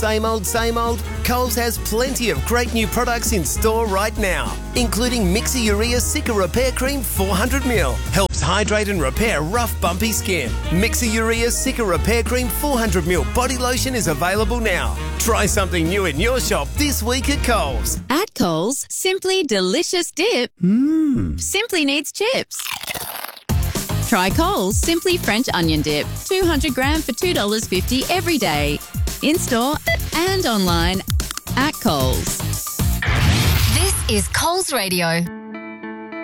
Same old, same old? Coles has plenty of great new products in store right now, including Mixer Urea Cica Repair Cream 400ml. Helps hydrate and repair rough, bumpy skin. Mixer Urea Cica Repair Cream 400ml body lotion is available now. Try something new in your shop this week at Coles. At Coles, simply delicious dip simply needs chips. Try Coles Simply French Onion Dip, 200 gram for $2.50 every day. In-store and online at Coles. This is Coles Radio.